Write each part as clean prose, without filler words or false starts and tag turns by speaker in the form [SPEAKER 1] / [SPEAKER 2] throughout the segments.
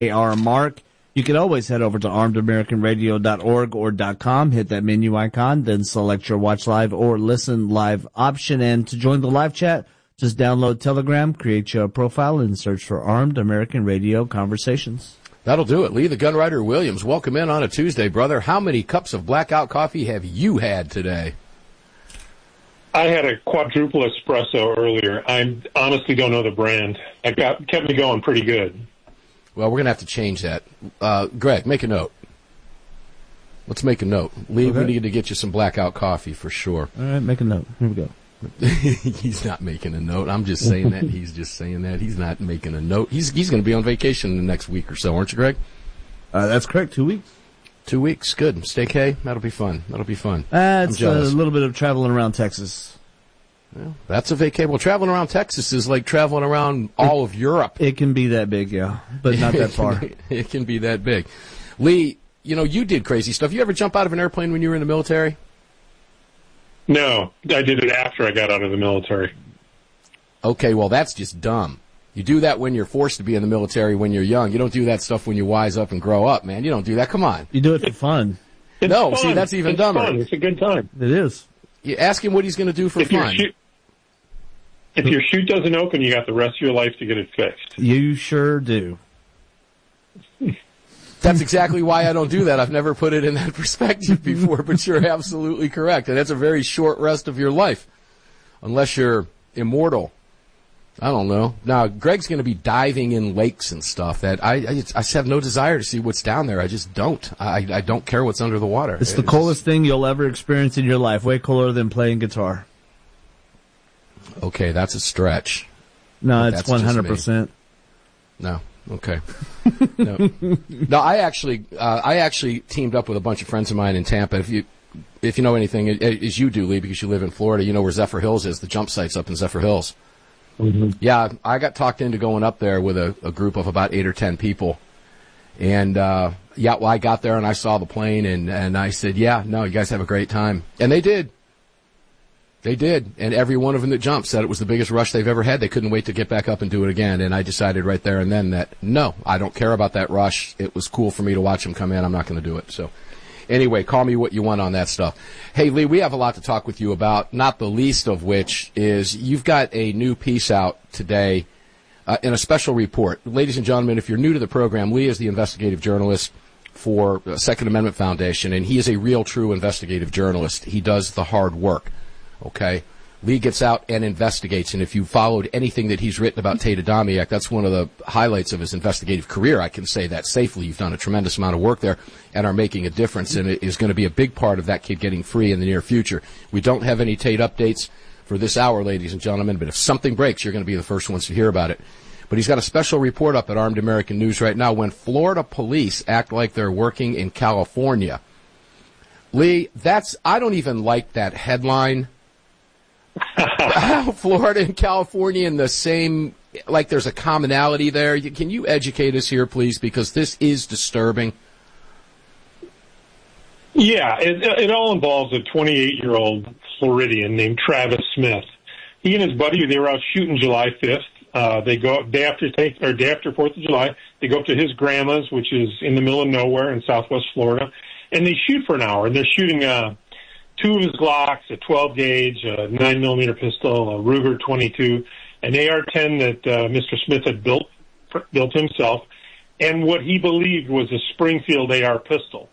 [SPEAKER 1] AR Mark. You can always head over to armedamericanradio.org or .com, hit that menu icon, then select your watch live or listen live option. And to join the live chat, just download Telegram, create your profile, and search for Armed American Radio Conversations.
[SPEAKER 2] That'll do it. Lee the Gunwriter Williams, welcome in on a Tuesday, brother. How many cups of blackout coffee have you had today?
[SPEAKER 3] I had a quadruple espresso earlier. I honestly don't know the brand. It kept me going pretty good.
[SPEAKER 2] Well, we're going to have to change that. Greg, make a note. Let's make a note. Lee, okay. We need to get you some blackout coffee for sure.
[SPEAKER 1] All right, make a note. Here we go.
[SPEAKER 2] He's not making a note. I'm just saying that. He's just saying that. He's not making a note. He's going to be on vacation in the next week or so, aren't you, Greg?
[SPEAKER 1] That's correct. 2 weeks.
[SPEAKER 2] 2 weeks. Good. Staycay. That'll be fun. That'll be fun.
[SPEAKER 1] It's a little bit of traveling around Texas.
[SPEAKER 2] Well, that's a vacation. Well, traveling around Texas is like traveling around all of Europe.
[SPEAKER 1] It can be that big, yeah, but not that far.
[SPEAKER 2] It can be that big. Lee, you did crazy stuff. You ever jump out of an airplane when you were in the military?
[SPEAKER 3] No, I did it after I got out of the military.
[SPEAKER 2] Okay, well, that's just dumb. You do that when you're forced to be in the military when you're young. You don't do that stuff when you wise up and grow up, man. You don't do that. Come on.
[SPEAKER 1] You do it for fun.
[SPEAKER 3] Fun.
[SPEAKER 2] See, that's even dumber.
[SPEAKER 3] Fun. It's a good time.
[SPEAKER 1] It is.
[SPEAKER 2] You ask him what he's going to do for fun.
[SPEAKER 3] If your chute doesn't open, you got the rest of your life to get it fixed.
[SPEAKER 1] You sure do.
[SPEAKER 2] That's exactly why I don't do that. I've never put it in that perspective before, but you're absolutely correct. And that's a very short rest of your life, unless you're immortal. I don't know. Now, Greg's going to be diving in lakes and stuff that I just have no desire to see what's down there. I just don't. I don't care what's under the water.
[SPEAKER 1] It's the coolest thing you'll ever experience in your life. Way cooler than playing guitar.
[SPEAKER 2] Okay, that's a stretch.
[SPEAKER 1] No, it's 100%.
[SPEAKER 2] No. Okay. No, I actually teamed up with a bunch of friends of mine in Tampa. If you know anything, as you do, Lee, because you live in Florida, you know where Zephyr Hills is, the jump site's up in Zephyr Hills. Mm-hmm. Yeah, I got talked into going up there with a group of about 8 or 10 people. And, I got there and I saw the plane and I said, yeah, no, you guys have a great time. And they did. They did, and every one of them that jumped said it was the biggest rush they've ever had. They couldn't wait to get back up and do it again, and I decided right there and then that, no, I don't care about that rush. It was cool for me to watch them come in. I'm not going to do it. So anyway, call me what you want on that stuff. Hey, Lee, we have a lot to talk with you about, not the least of which is you've got a new piece out today in a special report. Ladies and gentlemen, if you're new to the program, Lee is the investigative journalist for Second Amendment Foundation, and he is a real, true investigative journalist. He does the hard work. Okay, Lee gets out and investigates, and if you followed anything that he's written about Tate Adamiak, that's one of the highlights of his investigative career. I can say that safely. You've done a tremendous amount of work there and are making a difference, and it is going to be a big part of that kid getting free in the near future. We don't have any Tate updates for this hour, ladies and gentlemen, but if something breaks, you're going to be the first ones to hear about it. But he's got a special report up at Armed American News right now, when Florida police act like they're working in California. Lee, I don't even like that headline. Florida and California in the same, like there's a commonality there. Can you educate us here, please, because this is disturbing?
[SPEAKER 3] Yeah, it all involves a 28-year-old Floridian named Travis Smith. He and his buddy, they were out shooting July 5th. They go up day after 4th of July. They go up to his grandma's, which is in the middle of nowhere in southwest Florida, and they shoot for an hour. And they're shooting 2 of his Glocks, a 12-gauge, a 9mm pistol, a Ruger 22, an AR-10 that Mr. Smith had built himself, and what he believed was a Springfield AR pistol.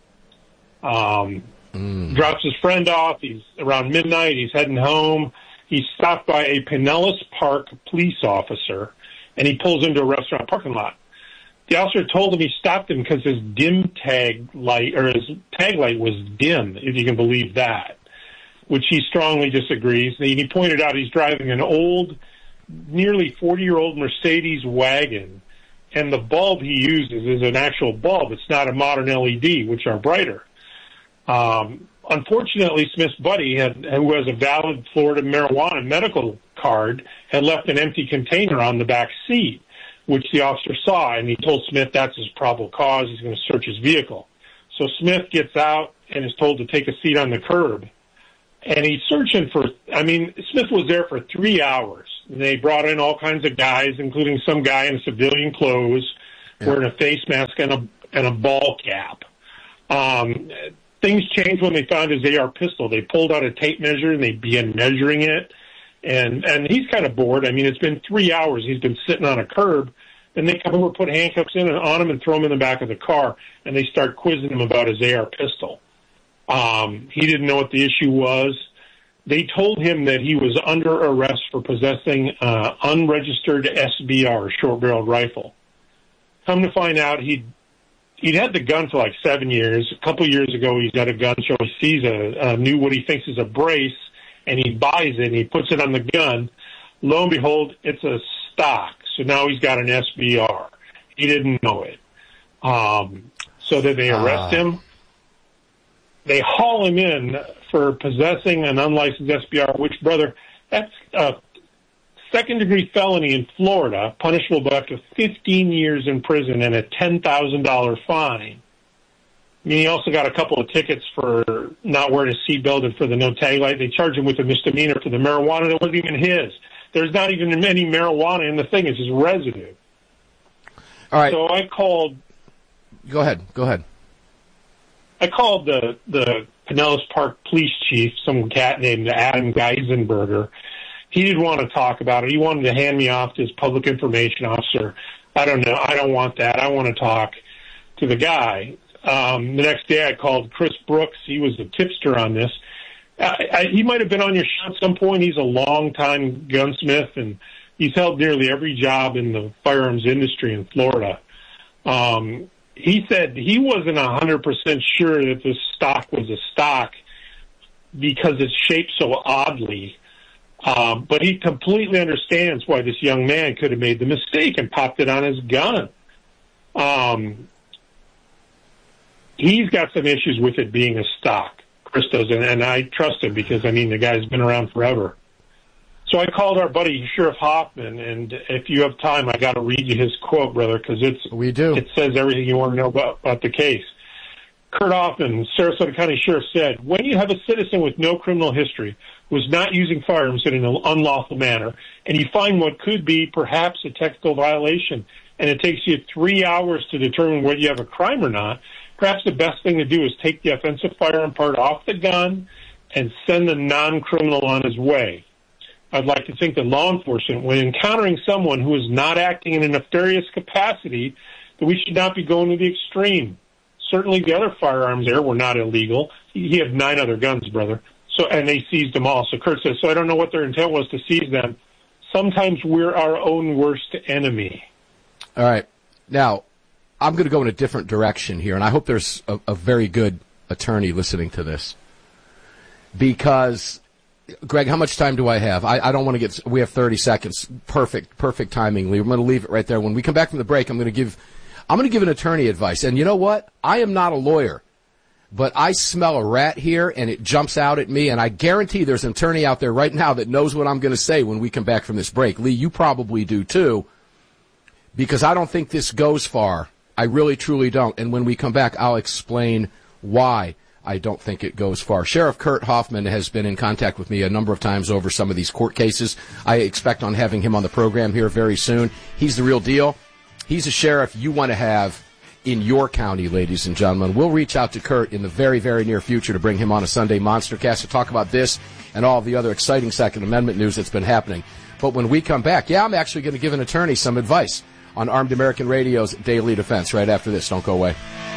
[SPEAKER 3] Drops his friend off. He's around midnight. He's heading home. He's stopped by a Pinellas Park police officer, and he pulls into a restaurant parking lot. The officer told him he stopped him because his tag light was dim, if you can believe that, which he strongly disagrees. He pointed out he's driving an old, nearly 40-year-old Mercedes wagon, and the bulb he uses is an actual bulb. It's not a modern LED, which are brighter. Unfortunately, Smith's buddy, who has a valid Florida marijuana medical card, had left an empty container on the back seat, which the officer saw, and he told Smith that's his probable cause. He's going to search his vehicle. So Smith gets out and is told to take a seat on the curb. And he's searching Smith was there for 3 hours. They brought in all kinds of guys, including some guy in civilian clothes, wearing a face mask and a ball cap. Things changed when they found his AR pistol. They pulled out a tape measure and they began measuring it. And he's kind of bored. I mean, it's been 3 hours. He's been sitting on a curb. Then they come over, put handcuffs on him and throw him in the back of the car, and they start quizzing him about his AR pistol. He didn't know what the issue was. They told him that he was under arrest for possessing unregistered SBR, short-barreled rifle. Come to find out, he'd had the gun for like 7 years. A couple years ago, he's at a gun show. He sees a new, what he thinks is a brace, and he buys it, and he puts it on the gun. Lo and behold, it's a stock. So now he's got an SBR. He didn't know it. So then they arrest him. They haul him in for possessing an unlicensed SBR, which, brother, that's a second-degree felony in Florida, punishable by up to 15 years in prison and a $10,000 fine. I mean, he also got a couple of tickets for not wearing a seatbelt and for the no-tag light. They charged him with a misdemeanor for the marijuana that wasn't even his. There's not even any marijuana in the thing. It's his residue.
[SPEAKER 2] All right.
[SPEAKER 3] So I called...
[SPEAKER 2] Go ahead.
[SPEAKER 3] I called the Pinellas Park police chief, some cat named Adam Geisenberger. He didn't want to talk about it. He wanted to hand me off to his public information officer. I don't know. I don't want that. I want to talk to the guy. The next day I called Chris Brooks. He was a tipster on this. He might have been on your show at some point. He's a long-time gunsmith, and he's held nearly every job in the firearms industry in Florida. He said he wasn't 100% sure that this stock was a stock because it's shaped so oddly. But he completely understands why this young man could have made the mistake and popped it on his gun. He's got some issues with it being a stock, Chris does, and I trust him because, I mean, the guy's been around forever. So I called our buddy Sheriff Hoffman, and if you have time, I got to read you his quote, brother, because it says everything you want to know about the case. Kurt Hoffman, Sarasota County Sheriff, said, when you have a citizen with no criminal history who is not using firearms in an unlawful manner, and you find what could be perhaps a technical violation, and it takes you 3 hours to determine whether you have a crime or not, perhaps the best thing to do is take the offensive firearm part off the gun and send the non-criminal on his way. I'd like to think that law enforcement, when encountering someone who is not acting in a nefarious capacity, that we should not be going to the extreme. Certainly the other firearms there were not illegal. He had 9 other guns, brother. And they seized them all. So Kurt says, so I don't know what their intent was to seize them. Sometimes we're our own worst enemy.
[SPEAKER 2] All right. Now, I'm going to go in a different direction here, and I hope there's a very good attorney listening to this. Because, Greg, how much time do I have? I don't want to we have 30 seconds. Perfect timing, Lee. I'm going to leave it right there. When we come back from the break, I'm going to give an attorney advice. And you know what? I am not a lawyer, but I smell a rat here, and it jumps out at me, and I guarantee there's an attorney out there right now that knows what I'm going to say when we come back from this break. Lee, you probably do too, because I don't think this goes far. I really, truly don't. And when we come back, I'll explain why I don't think it goes far. Sheriff Kurt Hoffman has been in contact with me a number of times over some of these court cases. I expect on having him on the program here very soon. He's the real deal. He's a sheriff you want to have in your county, ladies and gentlemen. We'll reach out to Kurt in the very, very near future to bring him on a Sunday Monstercast to talk about this and all of the other exciting Second Amendment news that's been happening. But when we come back, I'm actually going to give an attorney some advice on Armed American Radio's Daily Defense right after this. Don't go away.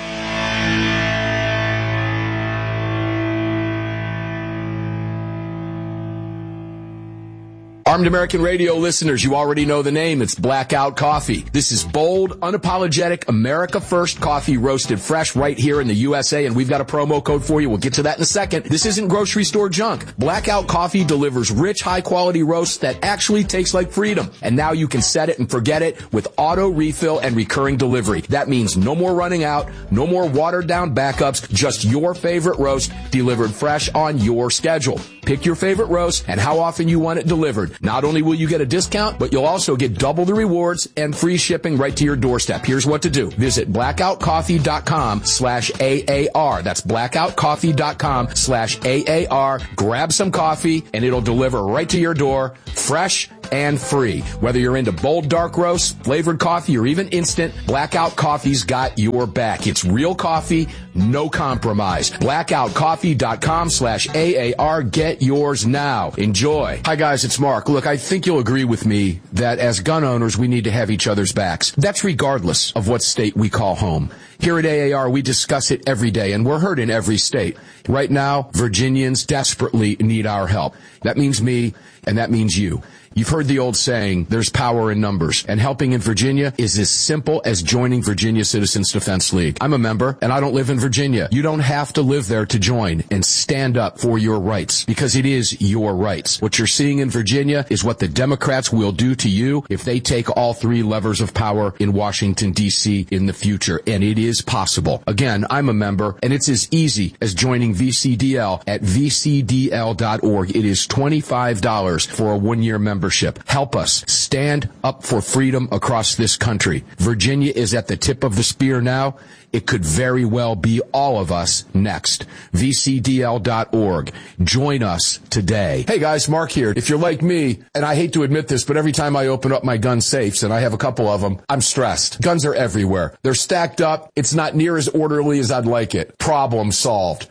[SPEAKER 2] Armed American Radio listeners, you already know the name. It's Blackout Coffee. This is bold, unapologetic, America First coffee roasted fresh right here in the USA, and we've got a promo code for you. We'll get to that in a second. This isn't grocery store junk. Blackout Coffee delivers rich, high-quality roasts that actually taste like freedom. And now you can set it and forget it with auto refill and recurring delivery. That means no more running out, no more watered-down backups, just your favorite roast delivered fresh on your schedule. Pick your favorite roast and how often you want it delivered. Not only will you get a discount, but you'll also get double the rewards and free shipping right to your doorstep. Here's what to do. Visit blackoutcoffee.com/AAR. That's blackoutcoffee.com/AAR. Grab some coffee and it'll deliver right to your door. Fresh, and free. Whether you're into bold dark roast, flavored coffee, or even instant, Blackout Coffee's got your back. It's real coffee, no compromise. BlackoutCoffee.com/AAR. Get yours now. Enjoy. Hi guys, it's Mark. Look, I think you'll agree with me that as gun owners, we need to have each other's backs. That's regardless of what state we call home. Here at AAR, we discuss it every day, and we're heard in every state. Right now, Virginians desperately need our help. That means me, and that means you. You've heard the old saying, there's power in numbers, and helping in Virginia is as simple as joining Virginia Citizens Defense League. I'm a member, and I don't live in Virginia. You don't have to live there to join and stand up for your rights, because it is your rights. What you're seeing in Virginia is what the Democrats will do to you if they take all three levers of power in Washington, D.C. in the future, and it is possible. Again, I'm a member, and it's as easy as joining VCDL at vcdl.org. It is $25 for a one-year membership. Help us stand up for freedom across this country. Virginia is at the tip of the spear now. It could very well be all of us next. VCDL.org. Join us today. Hey guys, Mark here. If you're like me, and I hate to admit this, but every time I open up my gun safes, and I have a couple of them, I'm stressed. Guns are everywhere. They're stacked up. It's not near as orderly as I'd like it. Problem solved.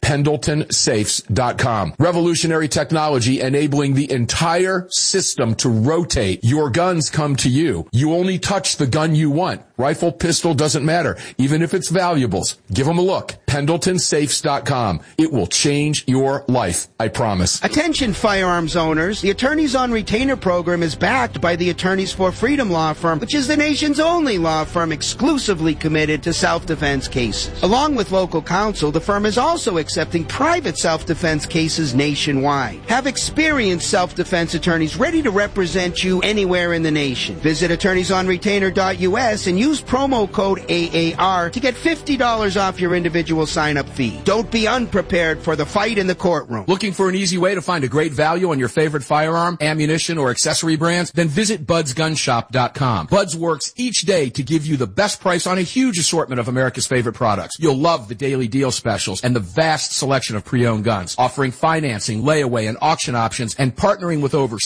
[SPEAKER 2] PendletonSafes.com. Revolutionary technology enabling the entire system to rotate. Your guns come to you. You only touch the gun you want. Rifle, pistol, doesn't matter. Even if it's valuables. Give them a look. PendletonSafes.com. It will change your life. I promise.
[SPEAKER 4] Attention firearms owners. The Attorneys on Retainer program is backed by the Attorneys for Freedom law firm, which is the nation's only law firm exclusively committed to self-defense cases. Along with local counsel, the firm is also accepting private self-defense cases nationwide. Have experienced self-defense attorneys ready to represent you anywhere in the nation. Visit attorneysonretainer.us and use promo code AAR to get $50 off your individual sign-up fee. Don't be unprepared for the fight in the courtroom.
[SPEAKER 2] Looking for an easy way to find a great value on your favorite firearm, ammunition, or accessory brands? Then visit BudsGunShop.com. Buds works each day to give you the best price on a huge assortment of America's favorite products. You'll love the daily deal specials and the vast selection of pre-owned guns, offering financing, layaway, and auction options, and partnering with over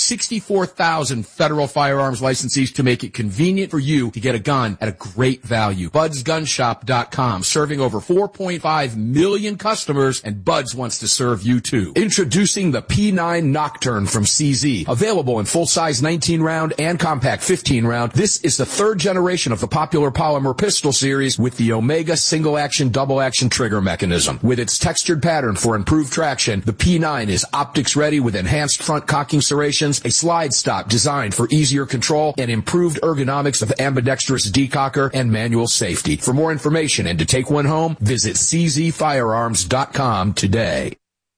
[SPEAKER 2] 64,000 federal firearms licensees to make it convenient for you to get a gun at a great value. BudsGunShop.com, serving over 4.5 million customers, and Buds wants to serve you too. Introducing the P9 Nocturne from CZ. Available in full-size 19-round and compact 15-round, this is the third generation of the popular polymer pistol series with the Omega single-action, double-action trigger mechanism. With its textured pattern for improved traction, the P9 is optics-ready with enhanced front cocking serrations, a slide stop designed for easier control, and improved ergonomics of ambidextrous decocker and manual safety. For more information and to take one home, visit czfirearms.com today.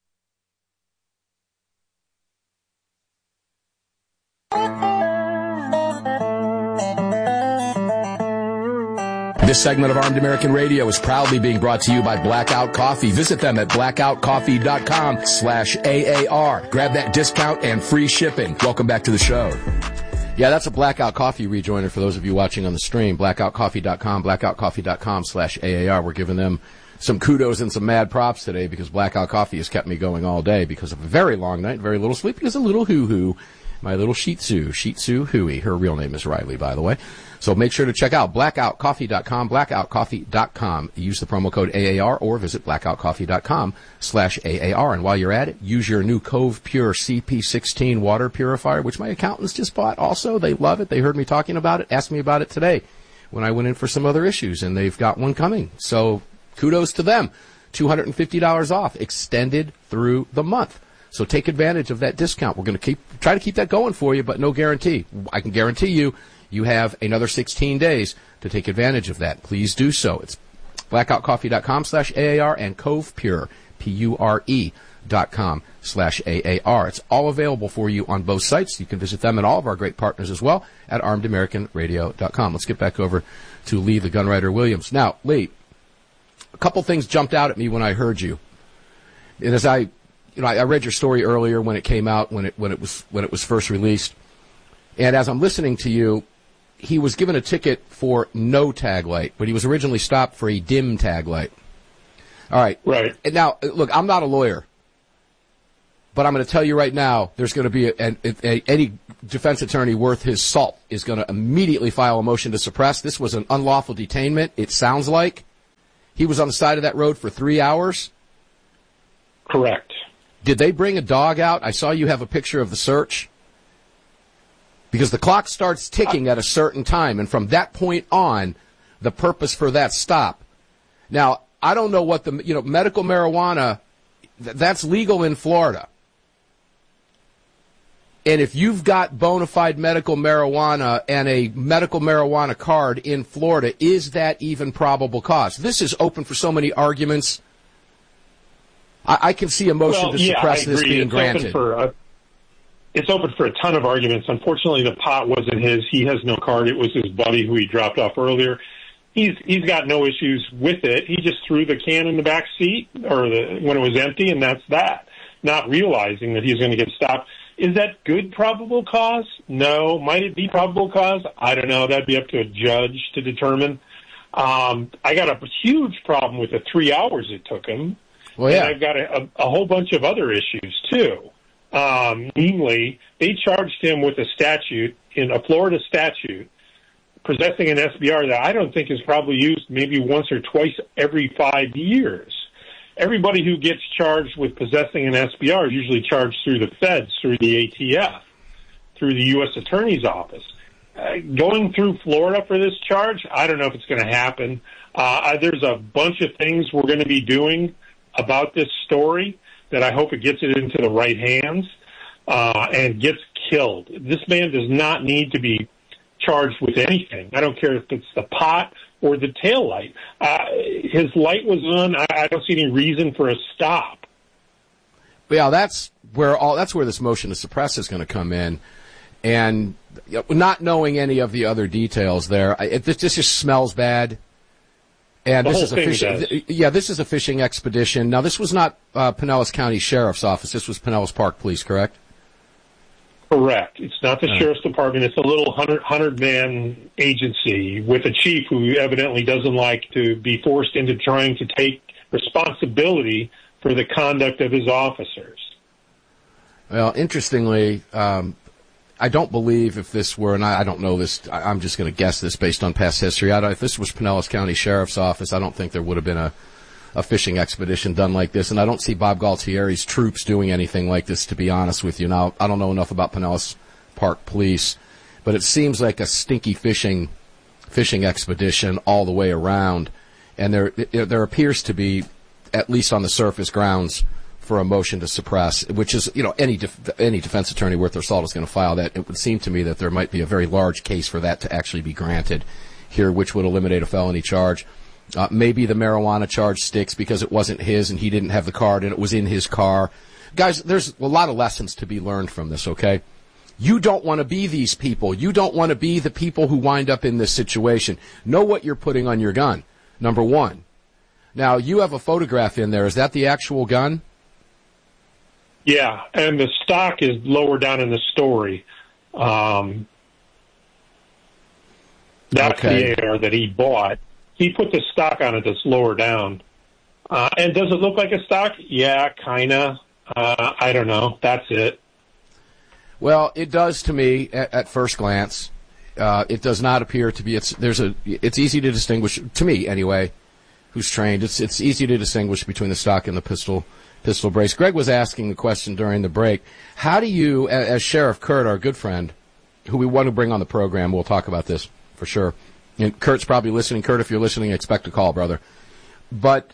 [SPEAKER 2] This segment of Armed American Radio is proudly being brought to you by Blackout Coffee. Visit them at blackoutcoffee.com/AAR. Grab that discount and free shipping. Welcome back to the show. Yeah, that's a Blackout Coffee rejoiner for those of you watching on the stream. Blackoutcoffee.com, blackoutcoffee.com/AAR. We're giving them some kudos and some mad props today because Blackout Coffee has kept me going all day because of a very long night, very little sleep, because a little hoo-hoo, my little Shih Tzu Hooey. Her real name is Riley, by the way. So make sure to check out blackoutcoffee.com, blackoutcoffee.com. Use the promo code AAR or visit blackoutcoffee.com/AAR. And while you're at it, use your new Cove Pure CP16 water purifier, which my accountants just bought also. They love it. They heard me talking about it, asked me about it today when I went in for some other issues, and they've got one coming. So kudos to them. $250 off, extended through the month. So take advantage of that discount. We're going to try to keep that going for you, but no guarantee. I can guarantee you have another 16 days to take advantage of that. Please do so. It's blackoutcoffee.com/AAR and Cove Pure, PURE.com/AAR. It's all available for you on both sites. You can visit them and all of our great partners as well at armedamericanradio.com. Let's get back over to Lee, the Gunwriter Williams. Now, Lee, a couple things jumped out at me when I heard you. And as I read your story earlier when it came out, when it was first released. And as I'm listening to you, he was given a ticket for no tag light, but he was originally stopped for a dim tag light. All right.
[SPEAKER 3] Right.
[SPEAKER 2] And now, look, I'm not a lawyer, But I'm going to tell you right now, there's going to be any defense attorney worth his salt is going to immediately file a motion to suppress. This was an unlawful detainment. It sounds like he was on the side of that road for 3 hours.
[SPEAKER 3] Correct.
[SPEAKER 2] Did they bring a dog out? I saw you have a picture of the search. Because the clock starts ticking at a certain time, and from that point on, the purpose for that stop. Now, I don't know what medical marijuana, that's legal in Florida. And if you've got bona fide medical marijuana and a medical marijuana card in Florida, is that even probable cause? This is open for so many arguments. I can see a motion to suppress this being granted.
[SPEAKER 3] It's open for a ton of arguments. Unfortunately, the pot wasn't his. He has no card. It was his buddy who he dropped off earlier. He's got no issues with it. He just threw the can in the back seat when it was empty, and that's that. Not realizing that he's going to get stopped. Is that good probable cause? No. Might it be probable cause? I don't know. That'd be up to a judge to determine. I got a huge problem with the 3 hours it took him.
[SPEAKER 2] Well, yeah.
[SPEAKER 3] And I've got a whole bunch of other issues, too. Namely, they charged him with a Florida statute, possessing an SBR that I don't think is probably used maybe once or twice every 5 years. Everybody who gets charged with possessing an SBR is usually charged through the feds, through the ATF, through the U.S. Attorney's Office. Going through Florida for this charge, I don't know if it's going to happen. There's a bunch of things we're going to be doing about this story that I hope it gets it into the right hands and gets killed. This man does not need to be charged with anything. I don't care if it's the pot or the tail light. His light was on. I don't see any reason for a stop.
[SPEAKER 2] Yeah, that's where this motion to suppress is going to come in, and not knowing any of the other details there, this just smells bad. And this is a fishing expedition. Now, this was not Pinellas County Sheriff's Office. This was Pinellas Park Police, correct?
[SPEAKER 3] Correct. It's not the Sheriff's Department. It's a little 100-man agency with a chief who evidently doesn't like to be forced into trying to take responsibility for the conduct of his officers.
[SPEAKER 2] Well, interestingly, I don't believe if this were, and I don't know this, I'm just going to guess this based on past history. If this was Pinellas County Sheriff's Office, I don't think there would have been a fishing expedition done like this, and I don't see Bob Galtieri's troops doing anything like this, to be honest with you. Now, I don't know enough about Pinellas Park Police, but it seems like a stinky fishing expedition all the way around, and there appears to be, at least on the surface, grounds for a motion to suppress, which is, any defense attorney worth their salt is going to file that. It would seem to me that there might be a very large case for that to actually be granted here, which would eliminate a felony charge. Maybe the marijuana charge sticks because it wasn't his and he didn't have the card and it was in his car. Guys, there's a lot of lessons to be learned from this, okay? You don't want to be these people. You don't want to be the people who wind up in this situation. Know what you're putting on your gun, number one. Now, you have a photograph in there. Is that the actual gun?
[SPEAKER 3] Yeah, and the stock is lower down in the story. That's the AR that he bought. He put the stock on it that's lower down. And does it look like a stock? Yeah, kind of. I don't know. That's it.
[SPEAKER 2] Well, it does to me at first glance. It does not appear to be. It's easy to distinguish, to me anyway, who's trained. It's easy to distinguish between the stock and the pistol brace. Greg was asking the question during the break. How do you, as Sheriff Kurt, our good friend, who we want to bring on the program, we'll talk about this for sure. And Kurt's probably listening. Kurt, if you're listening, expect a call, brother. But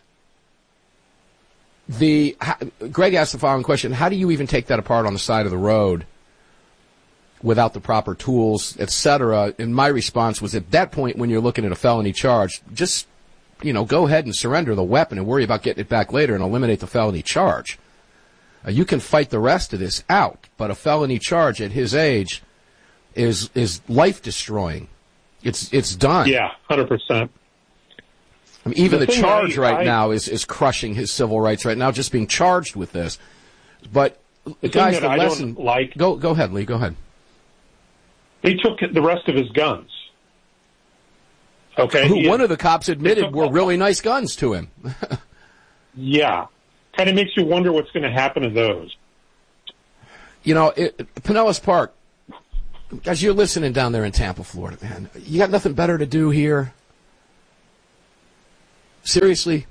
[SPEAKER 2] Greg asked the following question. How do you even take that apart on the side of the road without the proper tools, etc.? And my response was, at that point, when you're looking at a felony charge, just go ahead and surrender the weapon and worry about getting it back later and eliminate the felony charge. You can fight the rest of this out, but a felony charge at his age is life-destroying. It's done.
[SPEAKER 3] Yeah, 100%.
[SPEAKER 2] I mean, even the charge now is crushing his civil rights right now, just being charged with this. But, guys, the lesson... Go ahead, Lee, go ahead.
[SPEAKER 3] They took the rest of his guns. Okay.
[SPEAKER 2] One of the cops admitted were really nice guns to him.
[SPEAKER 3] Yeah. Kind of makes you wonder what's going to happen to those.
[SPEAKER 2] Pinellas Park, guys, you're listening down there in Tampa, Florida, man. You got nothing better to do here? Seriously?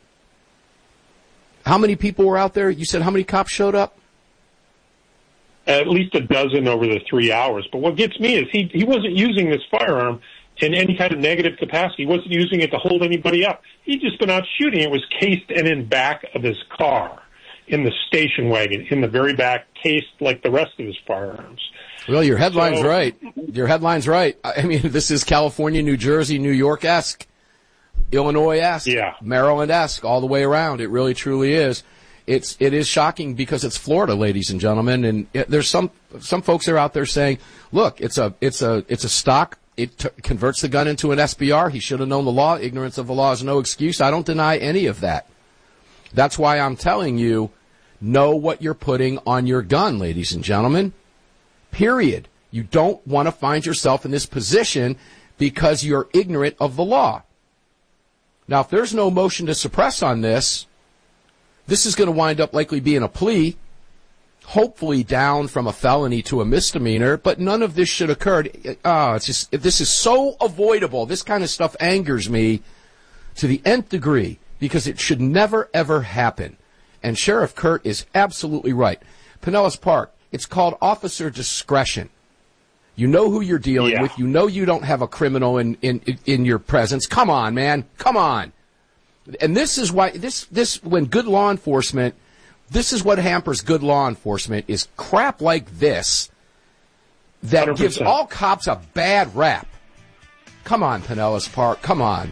[SPEAKER 2] How many people were out there? You said how many cops showed up?
[SPEAKER 3] At least a dozen over the 3 hours. But what gets me is he wasn't using this firearm in any kind of negative capacity. He wasn't using it to hold anybody up. He'd just been out shooting. It was cased and in back of his car, in the station wagon, in the very back, cased like the rest of his firearms.
[SPEAKER 2] Well, your headline's right. Your headline's right. I mean, this is California, New Jersey, New York-esque, Illinois-esque, Maryland-esque, all the way around. It really, truly is. It is shocking because it's Florida, ladies and gentlemen, and there's some folks that are out there saying, look, it's a stock. It converts the gun into an SBR. He should have known the law. Ignorance of the law is no excuse. I don't deny any of that. That's why I'm telling you, know what you're putting on your gun, ladies and gentlemen. Period. You don't want to find yourself in this position because you're ignorant of the law. Now, if there's no motion to suppress on this, this is going to wind up likely being a plea, hopefully down from a felony to a misdemeanor, but none of this should occur. This is so avoidable. This kind of stuff angers me to the nth degree because it should never, ever happen. And Sheriff Kurt is absolutely right. Pinellas Park, it's called officer discretion. You know who you're dealing with. You know you don't have a criminal in your presence. Come on, man. Come on. And this is why when good law enforcement, this is what hampers good law enforcement is crap like this that 100%. Gives all cops a bad rap. Come on, Pinellas Park. Come on.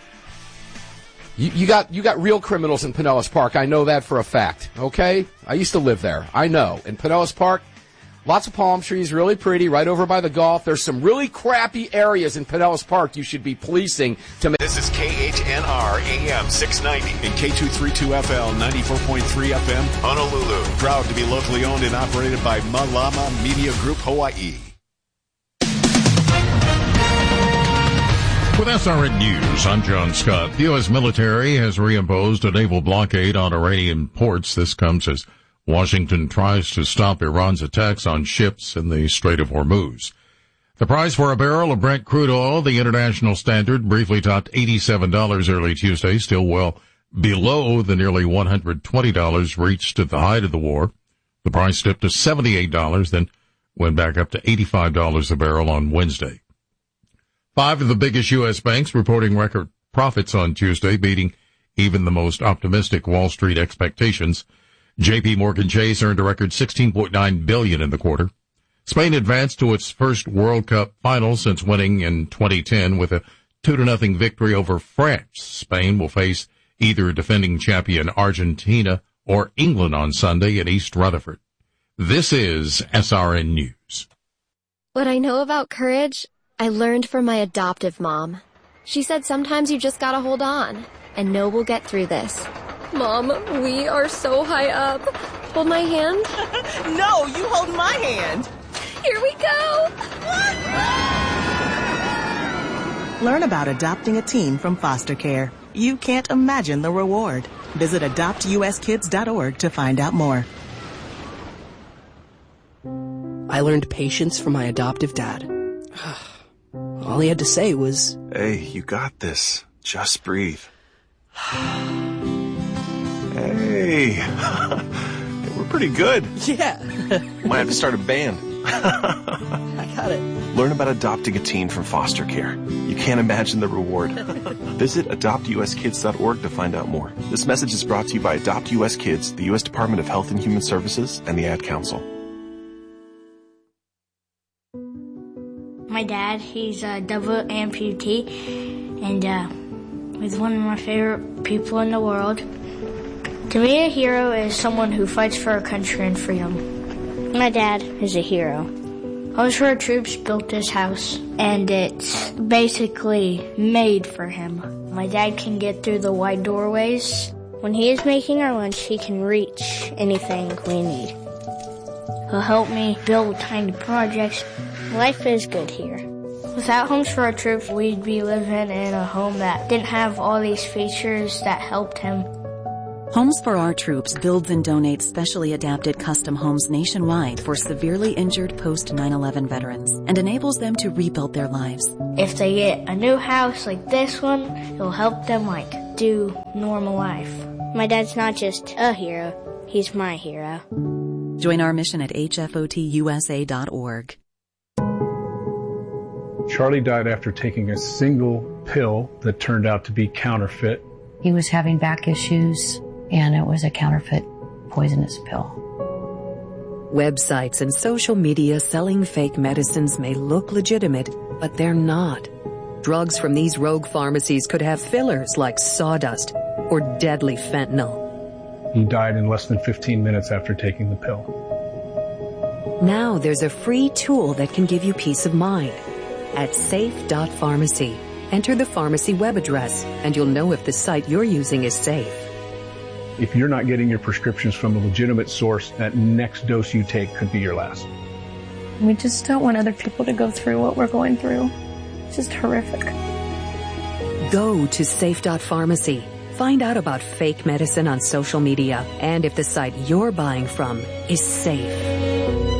[SPEAKER 2] You got real criminals in Pinellas Park. I know that for a fact. Okay? I used to live there. I know. In Pinellas Park, lots of palm trees, really pretty, right over by the Gulf. There's some really crappy areas in Pinellas Park you should be policing to make.
[SPEAKER 5] This is KHNR AM 690 and K232FL 94.3 FM Honolulu. Proud to be locally owned and operated by Malama Media Group Hawaii.
[SPEAKER 6] With SRN News, I'm John Scott. The U.S. military has reimposed a naval blockade on Iranian ports. This comes as Washington tries to stop Iran's attacks on ships in the Strait of Hormuz. The price for a barrel of Brent crude oil, the international standard, briefly topped $87 early Tuesday, still well below the nearly $120 reached at the height of the war. The price dipped to $78, then went back up to $85 a barrel on Wednesday. 5 of the biggest U.S. banks reporting record profits on Tuesday, beating even the most optimistic Wall Street expectations. J.P. Morgan Chase earned a record $16.9 billion in the quarter. Spain advanced to its first World Cup final since winning in 2010 with a 2-0 victory over France. Spain will face either defending champion Argentina or England on Sunday in East Rutherford. This is SRN News.
[SPEAKER 7] What I know about courage, I learned from my adoptive mom. She said sometimes you just gotta hold on and know we'll get through this. Mom, we are so high up. Hold my hand.
[SPEAKER 8] No, you hold my hand.
[SPEAKER 7] Here we go.
[SPEAKER 8] Learn about adopting a teen from foster care. You can't imagine the reward. Visit adoptuskids.org to find out more.
[SPEAKER 9] I learned patience from my adoptive dad. All he had to say was,
[SPEAKER 10] "Hey, you got this. Just breathe." Hey, we're pretty good.
[SPEAKER 9] Yeah.
[SPEAKER 10] Might have to start a band.
[SPEAKER 9] I got it.
[SPEAKER 10] Learn about adopting a teen from foster care. You can't imagine the reward. Visit adoptuskids.org to find out more. This message is brought to you by Adopt U.S. Kids, the U.S. Department of Health and Human Services, and the Ad Council.
[SPEAKER 11] My dad, he's a double amputee, and he's one of my favorite people in the world. To me, a hero is someone who fights for our country and freedom. My dad is a hero. Homes for Our Troops built this house, and it's basically made for him. My dad can get through the wide doorways. When he is making our lunch, he can reach anything we need. He'll help me build tiny projects. Life is good here. Without Homes for Our Troops, we'd be living in a home that didn't have all these features that helped him.
[SPEAKER 8] Homes for Our Troops builds and donates specially adapted custom homes nationwide for severely injured post-9/11 veterans and enables them to rebuild their lives.
[SPEAKER 11] If they get a new house like this one, it'll help them do normal life. My dad's not just a hero, he's my hero.
[SPEAKER 8] Join our mission at hfotusa.org.
[SPEAKER 12] Charlie died after taking a single pill that turned out to be counterfeit.
[SPEAKER 13] He was having back issues, and it was a counterfeit poisonous pill.
[SPEAKER 14] Websites and social media selling fake medicines may look legitimate, but they're not. Drugs from these rogue pharmacies could have fillers like sawdust or deadly fentanyl.
[SPEAKER 12] He died in less than 15 minutes after taking the pill.
[SPEAKER 14] Now there's a free tool that can give you peace of mind. At safe.pharmacy, enter the pharmacy web address, and you'll know if the site you're using is safe.
[SPEAKER 12] If you're not getting your prescriptions from a legitimate source, that next dose you take could be your last.
[SPEAKER 15] We just don't want other people to go through what we're going through. It's just horrific.
[SPEAKER 14] Go to safe.pharmacy. Find out about fake medicine on social media and if the site you're buying from is safe.